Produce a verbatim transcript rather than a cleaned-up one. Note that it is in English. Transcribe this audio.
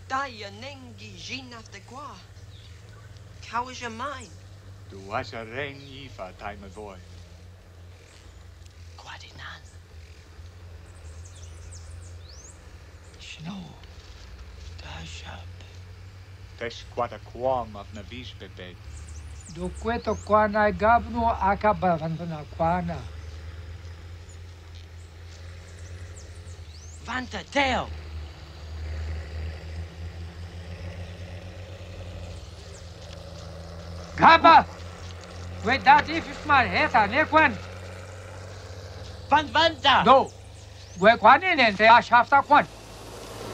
Daya nengi jin after gua. How is your mind? Du was a rein ifa time of boy. Guadinan. Snow. Dashab. Tesh quata quam of navish bebed. Do cueto quana gabno acaba vantana quana. Vanta Deo. Gaba! Wait, that if it's my head, I never Van Vanta. No. We're quanin and they are shafta quan.